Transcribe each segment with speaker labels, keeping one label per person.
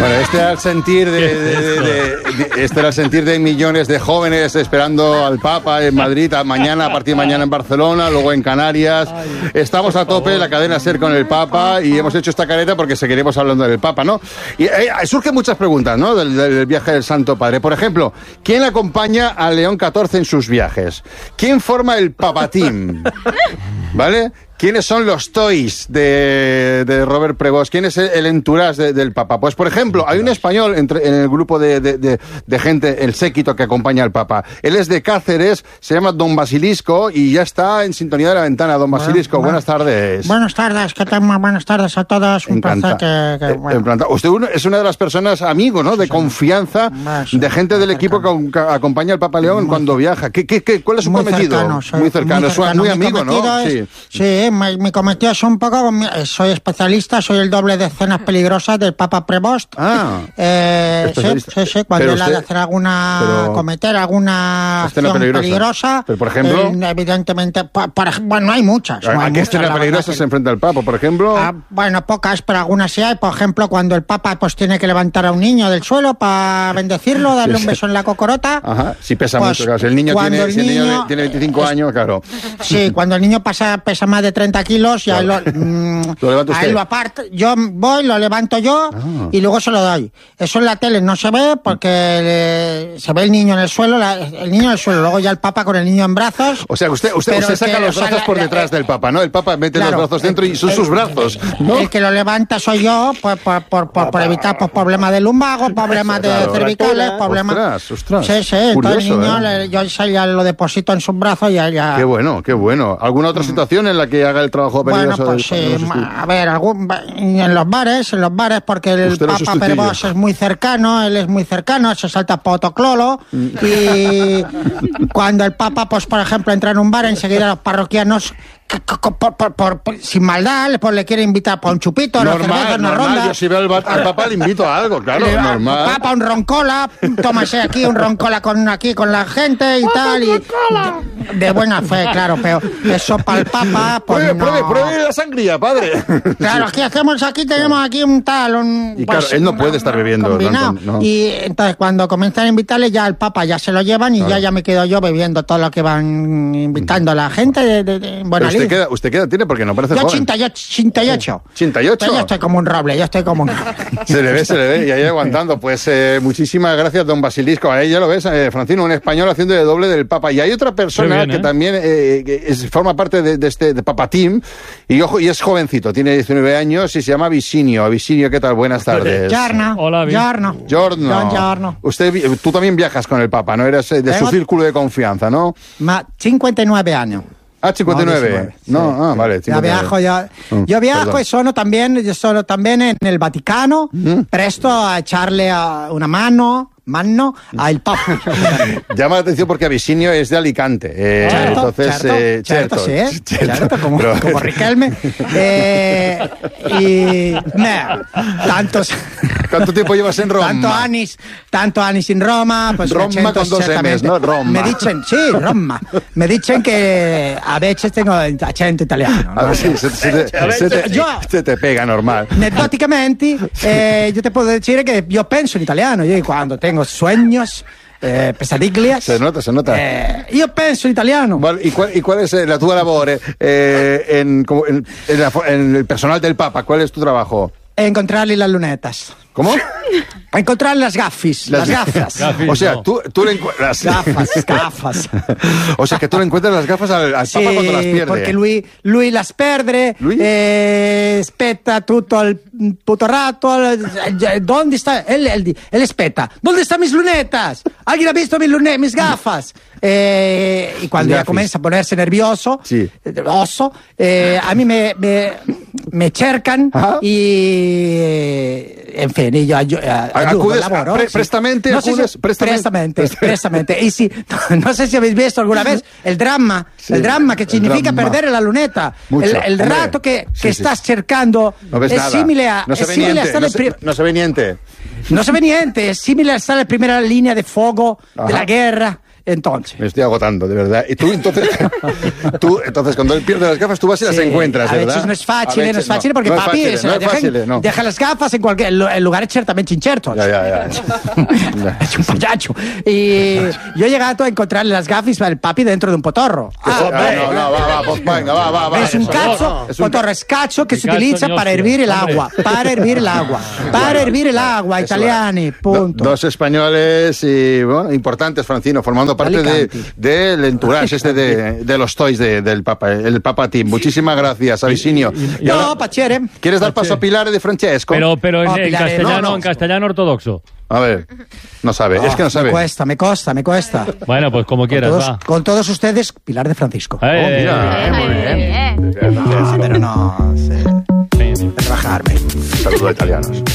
Speaker 1: Bueno, este era el sentir este era el sentir de millones de jóvenes esperando al Papa en Madrid, a partir de mañana en Barcelona, luego en Canarias. Estamos a tope, la cadena SER con el Papa, y hemos hecho esta careta porque seguiremos hablando del Papa, ¿no? Y surgen muchas preguntas, ¿no? Del viaje del Santo Padre. Por ejemplo, ¿quién acompaña a León XIV en sus viajes? ¿Quién forma el Papa Team? ¿Vale? ¿Quiénes son los toys de Robert Prevost? ¿Quién es el entourage del Papa? Pues, por ejemplo, hay un español en el grupo de gente, el séquito que acompaña al Papa. Él es de Cáceres, se llama Don Basilisco y ya está en sintonía de la ventana. Don Basilisco, buenas tardes.
Speaker 2: Buenas tardes, ¿qué tal? Buenas tardes a todos. Un placer
Speaker 1: bueno. Usted es una de las personas amigos, ¿no? De confianza, de gente del equipo que acompaña al Papa León cuando viaja. ¿Cuál es su cometido? Muy cercano, muy amigo, ¿no?
Speaker 2: Sí, mi cometido es un poco... Soy especialista, soy el doble de escenas peligrosas del Papa Prevost. Sí, cuando él ha de hacer cometer alguna acción peligrosa.
Speaker 1: Pero, por ejemplo...
Speaker 2: evidentemente, bueno, hay muchas.
Speaker 1: ¿A qué escena peligrosa se enfrenta el Papa, por ejemplo?
Speaker 2: Bueno, pocas, pero algunas sí hay. Por ejemplo, cuando el Papa pues tiene que levantar a un niño del suelo para bendecirlo, darle un beso en la cocorota.
Speaker 1: Ajá, sí pesa mucho, claro. Si el niño tiene 25 años, claro.
Speaker 2: Sí, cuando el niño pesa más de 30 kilos, ya
Speaker 1: lo levanta usted.
Speaker 2: Ahí lo aparto, yo voy, lo levanto yo y luego se lo doy. Eso en la tele no se ve porque se ve el niño en el suelo, luego ya el Papa con el niño en brazos.
Speaker 1: O sea, usted saca los brazos por detrás del Papa, ¿no? El Papa mete los brazos dentro y son sus brazos, ¿no?
Speaker 2: El que lo levanta soy yo, por evitar problemas de lumbago, problemas de cervicales, problemas...
Speaker 1: Ostras.
Speaker 2: Sí, entonces el niño, yo ya lo deposito en sus brazos y ya...
Speaker 1: Qué bueno. ¿Alguna otra situación en la que haga el trabajo peligroso?
Speaker 2: Bueno, pues sí, a ver, en los bares, porque el Papa Prevost es muy cercano, se salta potoclolo, y cuando el Papa, pues por ejemplo, entra en un bar, enseguida los parroquianos, sin maldad, pues le quiere invitar por un chupito, una ronda.
Speaker 1: Yo si veo al Papa le invito a algo, claro, normal.
Speaker 2: Papa, un roncola, tómase aquí un roncola con la gente y tal, y de buena fe, claro, pero eso para el Papa, pues
Speaker 1: pruebe la sangría, padre.
Speaker 2: Claro, tenemos aquí un tal,
Speaker 1: y claro, él no puede estar bebiendo. No.
Speaker 2: Y entonces cuando comienzan a invitarle, ya el Papa ya se lo llevan y ya me quedo yo bebiendo todo lo que van invitando a la gente de buena línea.
Speaker 1: ¿Usted qué edad tiene? Porque no parece
Speaker 2: joven.
Speaker 1: 88.
Speaker 2: Pero yo estoy como un roble,
Speaker 1: Se le ve, y ahí aguantando. Pues muchísimas gracias, don Basilisco. Ahí ya lo ves, Francino, un español haciendo de doble del Papa. Y hay otra persona que también forma parte de este Papa Team, y es jovencito, tiene 19 años y se llama Visinio. Visinio, ¿qué tal? Buenas tardes.
Speaker 2: Hola,
Speaker 1: Giorno. Tú también viajas con el Papa, ¿no? Eres de su círculo de confianza, ¿no?
Speaker 2: 59 años.
Speaker 1: 59. No, vale.
Speaker 2: 59. Yo viajo y sono también en el Vaticano, presto a echarle una mano al Papa.
Speaker 1: Llama la atención porque Abisinio es de Alicante.
Speaker 2: Cierto, como Riquelme.
Speaker 1: ¿Cuánto tiempo llevas en Roma?
Speaker 2: Tanto años en Roma. Pues
Speaker 1: Roma con 2 M's, ¿no? Roma.
Speaker 2: Roma. Me dicen que a veces tengo acento italiano, ¿no?
Speaker 1: A ver, sí, se te pega normal.
Speaker 2: Anecdóticamente, yo te puedo decir que yo penso en italiano. Yo cuando tengo sueños, pesadiglias.
Speaker 1: Se nota.
Speaker 2: Io penso in italiano.
Speaker 1: ¿Y cuál es la tua labore en el personal del Papa? ¿Cuál es tu trabajo?
Speaker 2: Encontrarle las lunetas.
Speaker 1: ¿Cómo?
Speaker 2: Encontrar las gafas.
Speaker 1: O sea, tú le encuentras...
Speaker 2: Gafas.
Speaker 1: O sea, que tú le encuentras las gafas al Papa cuando las pierde.
Speaker 2: Porque lui las perde, aspetta tutto il puto rato. ¿Dónde está? Él espeta. ¿Dónde están mis lunetas? ¿Alguien ha visto mis gafas? Y cuando ya comienza a ponerse nervioso, a mí me cercan y... En fin, y yo ayudo, laboro.
Speaker 1: Prestamente.
Speaker 2: Y si, no sé si habéis visto alguna vez el dramma que significa perder la luneta. El rato que estás cercando es simile a...
Speaker 1: No se ve niente.
Speaker 2: No se ve niente, es simile a estar en primera línea de fuego de la guerra. entonces.
Speaker 1: Me estoy agotando, de verdad. Y tú, entonces, cuando él pierde las gafas, tú vas y las encuentras,
Speaker 2: a
Speaker 1: ¿verdad?
Speaker 2: veces no es fácil, porque papi deja las gafas en lugares ciertamente inciertos.
Speaker 1: Ya.
Speaker 2: Es un payacho. Y yo he llegado a encontrarle las gafas al papi dentro de un potorro.
Speaker 1: Va.
Speaker 2: Es un cacho, potorro es cacho que se utiliza para hervir el agua. Para hervir el agua, italiani, punto.
Speaker 1: Dos españoles importantes, Francino, formando parte del entourage de los toys del Papa, el Papa Team. Muchísimas gracias, Avicinio.
Speaker 2: No, Pachere.
Speaker 1: ¿Quieres dar paso a Pilar de Francesco?
Speaker 3: Pero en castellano ortodoxo.
Speaker 1: A ver, no sabe, es que no sabe.
Speaker 2: Me cuesta.
Speaker 3: Bueno, pues como quieras,
Speaker 2: con todos ustedes, Pilar de Francisco.
Speaker 1: Mira, muy bien.
Speaker 2: Pero no sé. Trabajarme.
Speaker 1: Saludos italianos.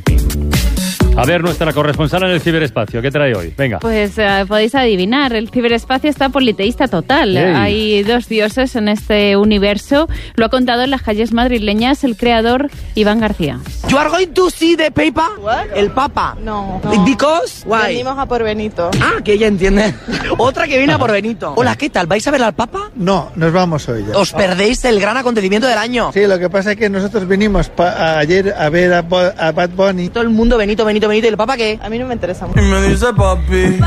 Speaker 3: A ver, nuestra corresponsal en el ciberespacio, ¿qué trae hoy? Venga.
Speaker 4: Pues podéis adivinar, el ciberespacio está politeísta total.
Speaker 3: Ey.
Speaker 4: Hay dos dioses en este universo. Lo ha contado en las calles madrileñas el creador Iván García.
Speaker 5: You are going to see the paper?
Speaker 6: What?
Speaker 5: El Papa.
Speaker 6: No.
Speaker 5: Because? Why?
Speaker 6: Venimos a por Benito.
Speaker 5: Ah, que ella entiende. Otra que viene a por Benito. Hola, ¿qué tal? ¿Vais a ver al Papa?
Speaker 7: No, nos vamos hoy ya.
Speaker 5: Os perdéis el gran acontecimiento del año.
Speaker 7: Sí, lo que pasa es que nosotros vinimos ayer a ver a Bad Bunny.
Speaker 5: Todo el mundo, Benito. ¿Y el Papa qué?
Speaker 6: A mí no me interesa mucho.
Speaker 5: Me dice papi.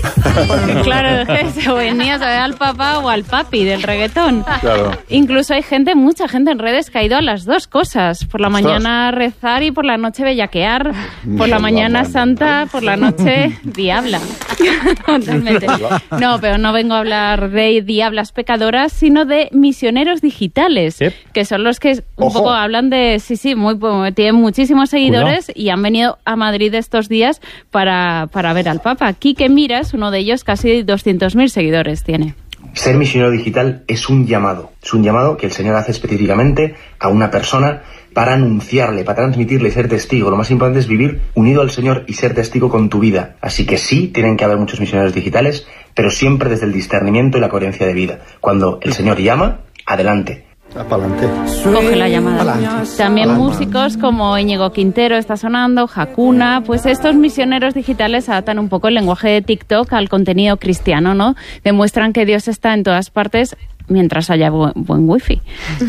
Speaker 4: Claro, se venías a ver al Papa o al papi del reggaetón.
Speaker 1: Claro.
Speaker 4: Incluso hay mucha gente en redes que ha ido a las dos cosas. Por la mañana rezar y por la noche bellaquear. Por la mañana santa, por la noche diabla. Totalmente. No, pero no vengo a hablar de diablas pecadoras, sino de misioneros digitales, que son los que un poco hablan de... tienen muchísimos seguidores y han venido a Madrid estos días para ver al Papa. Quique Miras, uno de ellos, casi 200.000 seguidores tiene.
Speaker 8: Ser misionero digital es un llamado que el Señor hace específicamente a una persona para anunciarle, para transmitirle y ser testigo. Lo más importante es vivir unido al Señor y ser testigo con tu vida. Así que sí, tienen que haber muchos misioneros digitales, pero siempre desde el discernimiento y la coherencia de vida. Cuando el Señor llama, adelante.
Speaker 1: Apalante.
Speaker 4: Coge la llamada. También músicos como Íñigo Quintero está sonando, Hakuna, pues estos misioneros digitales adaptan un poco el lenguaje de TikTok al contenido cristiano, ¿no? Demuestran que Dios está en todas partes mientras haya buen wifi.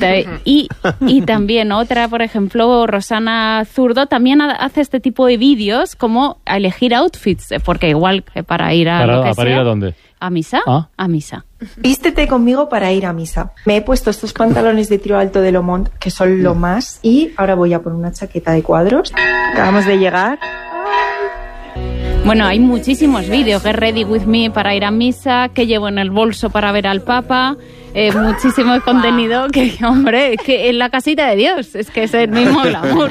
Speaker 4: Y también otra, por ejemplo, Rosana Zurdo, también hace este tipo de vídeos como a elegir outfits, porque igual que para ir a lo que
Speaker 3: ¿Para
Speaker 4: sea,
Speaker 3: ir a dónde?
Speaker 4: ¿A misa?
Speaker 3: ¿Ah?
Speaker 4: A misa.
Speaker 9: Vístete conmigo para ir a misa. Me he puesto estos pantalones de tiro alto de Lomont, que son lo más, y ahora voy a por una chaqueta de cuadros. Acabamos de llegar.
Speaker 4: Bueno, hay muchísimos vídeos. Get ready with me para ir a misa, que llevo en el bolso para ver al Papa. Muchísimo contenido que, hombre, es que en la casita de Dios, es que es el mismo glamour,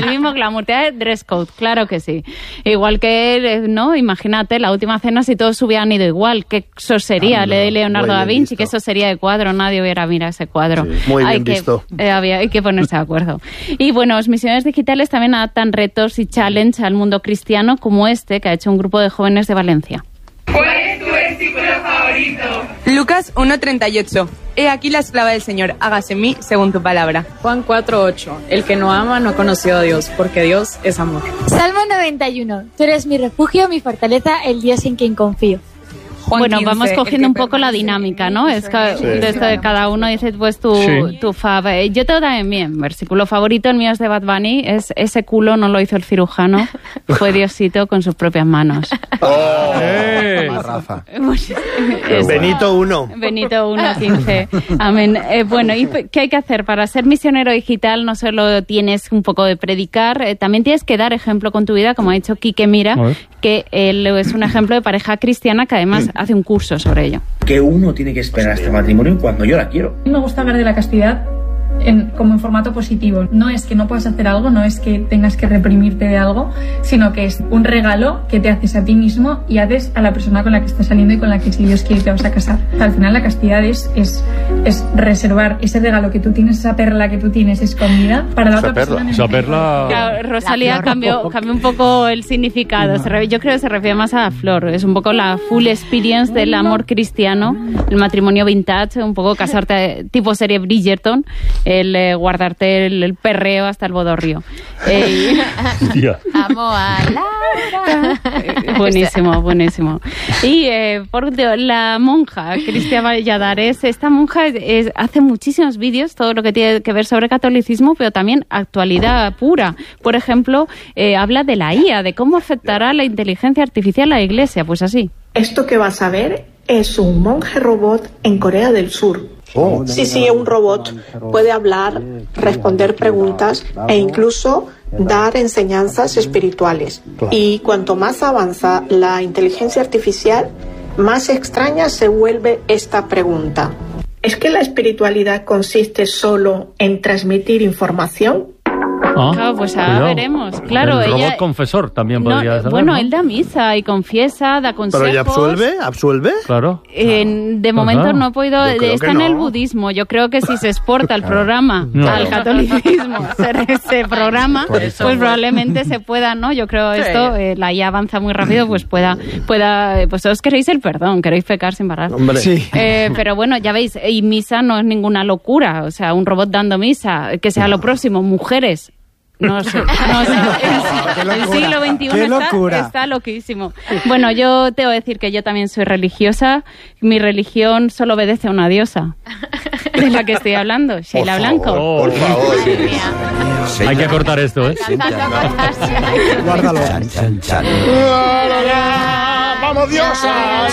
Speaker 4: Te dress code, claro que sí. Igual que, ¿no? Imagínate, la última cena, si todos hubieran ido igual, qué sería de Leonardo da Vinci, que eso sería de cuadro, nadie hubiera mirado ese cuadro.
Speaker 1: Sí, muy bien visto.
Speaker 4: Hay que ponerse de acuerdo. Y bueno, los misioneros digitales también adaptan retos y challenge al mundo cristiano, como este que ha hecho un grupo de jóvenes de Valencia.
Speaker 10: ¿Cuál es tu versículo favorito?
Speaker 11: Lucas 1:38. He aquí la esclava del Señor, hágase en mí según tu palabra.
Speaker 12: Juan 4:8. El que no ama no ha conocido a Dios, porque Dios es amor.
Speaker 13: Salmo 91. Tú eres mi refugio, mi fortaleza, el Dios en quien confío.
Speaker 4: Juan bueno, 15, vamos cogiendo un poco la dinámica, ¿no? Es que desde cada uno dice pues tu fab. Yo tengo también mi versículo favorito, el mío es de Bad Bunny, es ese culo no lo hizo el cirujano, fue Diosito con sus propias manos.
Speaker 1: ¡Oh!
Speaker 7: Rafa.
Speaker 5: Benito 1.
Speaker 4: Benito 1:15. Amén. Bueno, ¿y qué hay que hacer? Para ser misionero digital no solo tienes un poco de predicar, también tienes que dar ejemplo con tu vida, como ha dicho Quique Mira, que él es un ejemplo de pareja cristiana que además hace un curso sobre ello.
Speaker 8: Que uno tiene que esperar este matrimonio cuando yo la quiero.
Speaker 14: Me gusta hablar de la castidad como en formato positivo. No es que no puedas hacer algo, no es que tengas que reprimirte de algo, sino que es un regalo que te haces a ti mismo y haces a la persona con la que estás saliendo y con la que, si Dios quiere, te vas a casar. Al final la castidad es reservar ese regalo que tú tienes, esa perla que tú tienes escondida para la otra persona.
Speaker 3: Esa perla...
Speaker 4: Claro, Rosalía cambió un poco el significado. Yo creo que se refiere más a la flor. Es un poco la full experience del amor cristiano, el matrimonio vintage, un poco casarte tipo serie Bridgerton. el guardarte el perreo hasta el bodorrio.
Speaker 6: Amo a Laura.
Speaker 4: Buenísimo. Y por la monja Cristia Valladares, esta monja hace muchísimos vídeos, todo lo que tiene que ver sobre catolicismo, pero también actualidad pura. Por ejemplo, habla de la IA, de cómo afectará la inteligencia artificial a la Iglesia, pues así.
Speaker 15: Esto que vas a ver es un monje robot en Corea del Sur. Sí, un robot. Puede hablar, responder preguntas e incluso dar enseñanzas espirituales. Y cuanto más avanza la inteligencia artificial, más extraña se vuelve esta pregunta. ¿Es que la espiritualidad consiste solo en transmitir información?
Speaker 4: Claro, pues ahora veremos. Claro,
Speaker 3: el
Speaker 4: ella,
Speaker 3: robot confesor también podría saber.
Speaker 4: Bueno, él da misa y confiesa, da consejos.
Speaker 16: ¿Pero ella absuelve?
Speaker 3: Claro.
Speaker 4: De momento no he podido. Está en el budismo. Yo creo que si se exporta el programa al catolicismo, ese programa, pues probablemente se pueda, ¿no? Yo creo esto, la IA avanza muy rápido, pues pueda. Pues todos queréis el perdón, queréis pecar sin parar.
Speaker 16: Hombre. Sí.
Speaker 4: Pero bueno, ya veis, y misa no es ninguna locura. O sea, un robot dando misa, que sea lo próximo, mujeres. No sé. El siglo XXI está loquísimo. Bueno, yo te voy a decir que yo también soy religiosa. Mi religión solo obedece a una diosa. De la que estoy hablando, Sheila Blanco.
Speaker 1: Por favor.
Speaker 3: Hay que cortar esto, ¿eh?
Speaker 16: Guárdalo.
Speaker 1: ¡Vamos, diosa!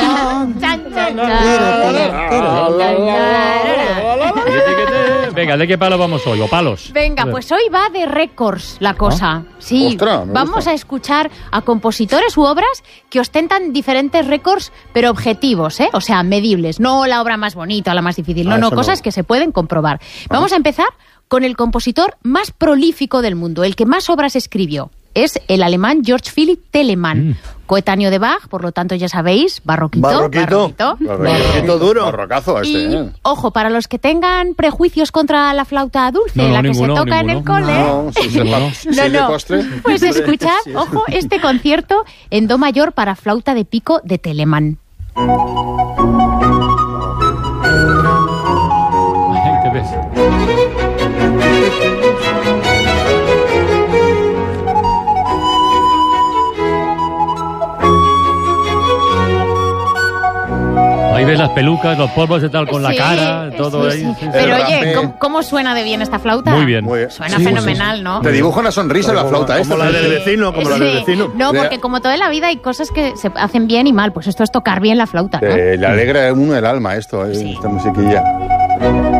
Speaker 3: Venga, ¿de qué palo vamos hoy? ¿O palos?
Speaker 6: Venga, pues hoy va de récords la cosa. Sí,
Speaker 1: Ostras,
Speaker 6: vamos a escuchar a compositores u obras que ostentan diferentes récords, pero objetivos, ¿eh? O sea, medibles. No la obra más bonita, la más difícil. No, cosas que se pueden comprobar. Vamos a empezar con el compositor más prolífico del mundo, el que más obras escribió. Es el alemán Georg Philipp Telemann, coetáneo de Bach, por lo tanto ya sabéis, barroquito
Speaker 16: duro.
Speaker 6: Barrocazo este, ojo, para los que tengan prejuicios contra la flauta dulce, la que se toca en el cole. Pues escuchad, ojo, este concierto en do mayor para flauta de pico de Telemann.
Speaker 3: Ahí te ves. Ahí ves las pelucas, los polvos y tal, con la cara, todo ahí.
Speaker 6: Sí. Pero oye, ¿cómo suena de bien esta flauta?
Speaker 3: Muy bien.
Speaker 6: Suena fenomenal, ¿no?
Speaker 1: Te dibuja una sonrisa la flauta esta.
Speaker 16: Como la del vecino,
Speaker 6: No, porque como toda la vida hay cosas que se hacen bien y mal, pues esto es tocar bien la flauta, ¿no?
Speaker 1: Le alegra a uno el alma esto, esta musiquilla.